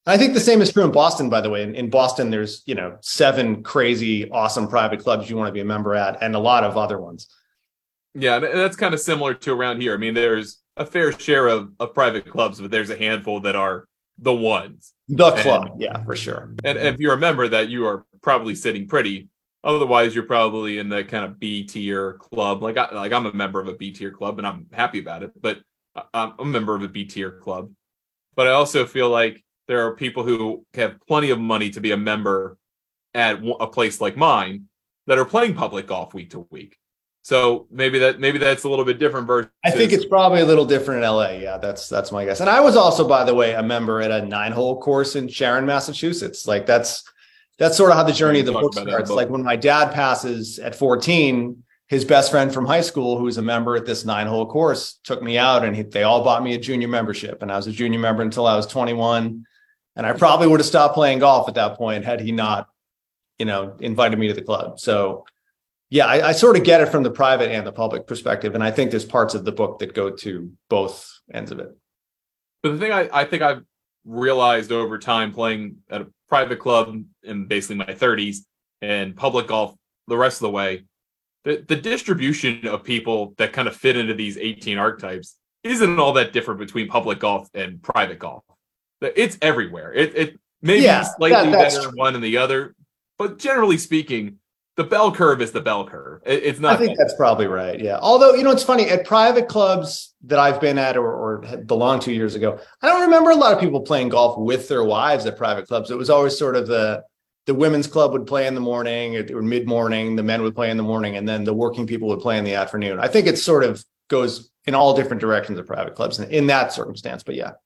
I think the same is true in Boston, by the way. In Boston, there's, 7 crazy, awesome private clubs you want to be a member at, and a lot of other ones. Yeah, and that's kind of similar to around here. I mean, there's a fair share of private clubs, but there's a handful that are the ones. The And club, yeah, for sure. and if you remember that, you are probably sitting pretty. Otherwise, you're probably in the kind of B tier club. I'm a member of a B tier club, and I'm happy about it. But I'm a member of a B tier club. But I also feel like there are people who have plenty of money to be a member at a place like mine that are playing public golf week to week. So maybe that's a little bit different I think versus it's probably a little different in LA. Yeah, that's my guess. And I was also, by the way, a member at a 9-hole course in Sharon, Massachusetts. Like that's sort of how the journey of the book starts. Like when my dad passes at 14, his best friend from high school, who's a member at this 9-hole course, took me out, and they all bought me a junior membership. And I was a junior member until I was 21. And I probably would have stopped playing golf at that point had he not, invited me to the club. So yeah, I sort of get it from the private and the public perspective. And I think there's parts of the book that go to both ends of it. But the thing I think I've realized over time playing at a private club in basically my 30s and public golf the rest of the way, the distribution of people that kind of fit into these 18 archetypes isn't all that different between public golf and private golf. It's everywhere. It may be slightly better in one and the other, but generally speaking, the bell curve is the bell curve. It's not. I think that's probably right. Yeah. Although, it's funny, at private clubs that I've been at or had belonged to years ago, I don't remember a lot of people playing golf with their wives at private clubs. It was always sort of the women's club would play in the morning or mid-morning, the men would play in the morning, and then the working people would play in the afternoon. I think it sort of goes in all different directions of private clubs in that circumstance. But yeah.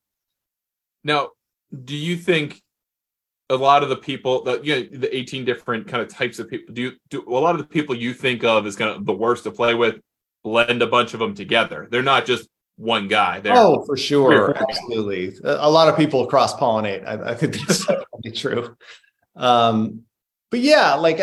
Now, do you think a lot of the people that the 18 different kind of types of people do a lot of the people you think of as kind of the worst to play with blend a bunch of them together? They're not just one guy. Oh, for sure. Absolutely. A lot of people cross pollinate. I think that's definitely true. But yeah, like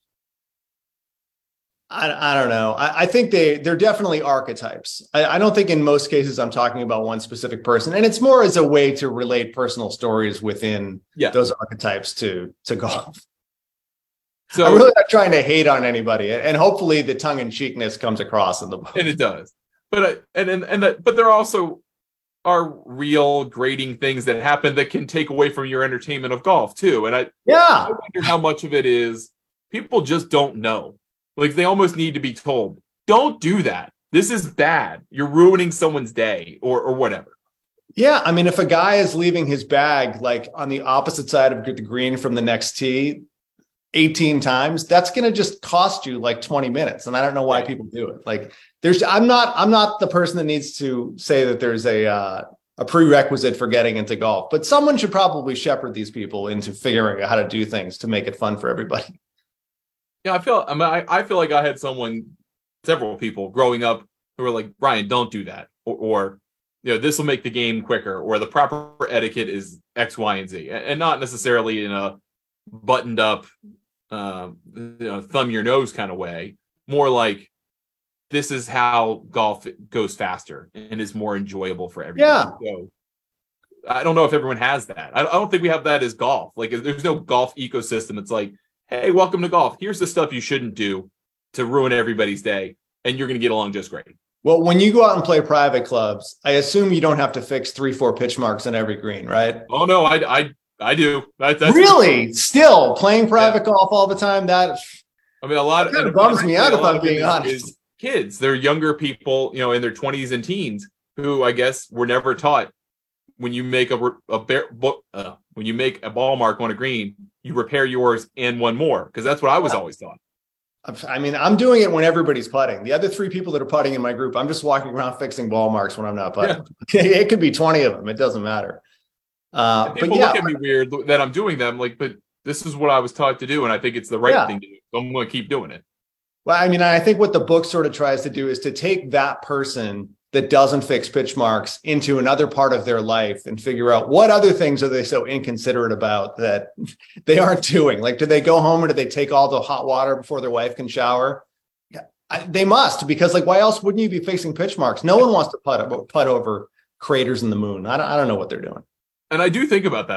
I don't know. I think they're definitely archetypes. I don't think in most cases I'm talking about one specific person, and it's more as a way to relate personal stories within those archetypes to golf. So I'm really not trying to hate on anybody, and hopefully the tongue-in-cheekness comes across in the book. And it does. But but there also are real grading things that happen that can take away from your entertainment of golf too. And I wonder how much of it is people just don't know. Like they almost need to be told, don't do that. This is bad. You're ruining someone's day or whatever. Yeah. I mean, if a guy is leaving his bag like on the opposite side of the green from the next tee 18 times, that's going to just cost you like 20 minutes. And I don't know why people do it. Like I'm not the person that needs to say that there's a prerequisite for getting into golf, but someone should probably shepherd these people into figuring out how to do things to make it fun for everybody. Yeah, I feel like I had several people growing up who were like, Brian, don't do that. Or this will make the game quicker, or the proper etiquette is X, Y, and Z. And not necessarily in a buttoned up, thumb your nose kind of way. More like, this is how golf goes faster and is more enjoyable for everyone. Yeah. So I don't know if everyone has that. I don't think we have that as golf. Like there's no golf ecosystem. It's like, hey, welcome to golf. Here's the stuff you shouldn't do to ruin everybody's day, and you're going to get along just great. Well, when you go out and play private clubs, I assume you don't have to fix 3-4 pitch marks on every green, right? Oh no, I do. That's really still playing private golf all the time. That a lot of it bums me out if I'm being honest. Kids, they're younger people, in their 20s and teens who I guess were never taught when you make when you make a ball mark on a green, you repair yours and one more, because that's what I was always taught. I mean, I'm doing it when everybody's putting. The other 3 people that are putting in my group, I'm just walking around fixing ball marks when I'm not putting. Yeah. It could be 20 of them. It doesn't matter. People look at me weird that I'm doing them, like, but this is what I was taught to do, and I think it's the right thing to do. So I'm going to keep doing it. Well, I mean, I think what the book sort of tries to do is to take that person that doesn't fix pitch marks into another part of their life and figure out what other things are they so inconsiderate about that they aren't doing. Like, do they go home or do they take all the hot water before their wife can shower? Yeah, they must, because like, why else wouldn't you be fixing pitch marks? No one wants to putt over craters in the moon. I don't know what they're doing. And I do think about that.